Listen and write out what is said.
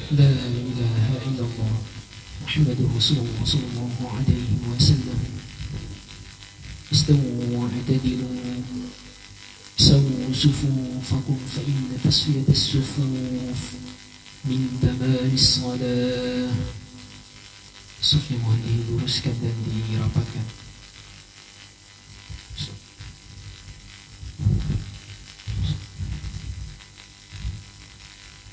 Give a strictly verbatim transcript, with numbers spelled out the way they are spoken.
لا إله إلا الله محمد رسول الله صلى الله عليه وسلم. استووا واعتدلوا سووا صفوفكم فإن تسوية الصفوف من تمام الصلاة. Sufnya mohon diluruskan dan dirapatkan.